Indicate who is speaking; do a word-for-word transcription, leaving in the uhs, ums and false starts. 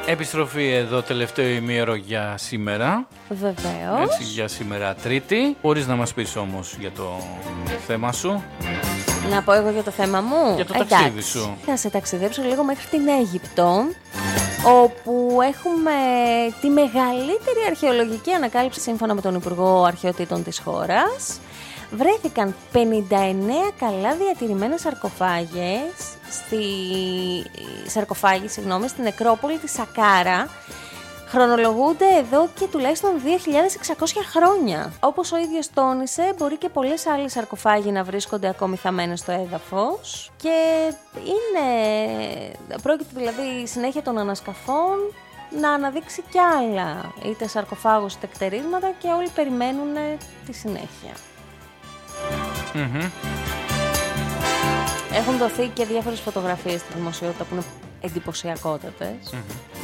Speaker 1: Επιστροφή εδώ τελευταίο ημίωρο για σήμερα.
Speaker 2: Βεβαίως.
Speaker 1: Έτσι, για σήμερα Τρίτη. Μπορείς να μας πεις όμως για το θέμα σου.
Speaker 2: Να πω εγώ για το θέμα μου.
Speaker 1: Για το
Speaker 2: Εντάξει,
Speaker 1: ταξίδι σου.
Speaker 2: Θα σε ταξιδέψω λίγο μέχρι την Αίγυπτο, όπου έχουμε τη μεγαλύτερη αρχαιολογική ανακάλυψη σύμφωνα με τον Υπουργό Αρχαιοτήτων της χώρας. Βρέθηκαν πενήντα εννέα καλά διατηρημένες σαρκοφάγες στη... σαρκοφάγοι, συγγνώμη, στην νεκρόπολη της Σακάρα. Χρονολογούνται εδώ και τουλάχιστον δύο χιλιάδες εξακόσια χρόνια. Όπως ο ίδιος τόνισε, μπορεί και πολλές άλλες σαρκοφάγοι να βρίσκονται ακόμη θαμμένες στο έδαφος και είναι... πρόκειται δηλαδή η συνέχεια των ανασκαφών να αναδείξει κι άλλα, είτε σαρκοφάγους είτε κτερίσματα, και όλοι περιμένουν τη συνέχεια. Mm-hmm. Έχουν δοθεί και διάφορες φωτογραφίες στη δημοσιότητα που είναι εντυπωσιακότατες. Mm-hmm.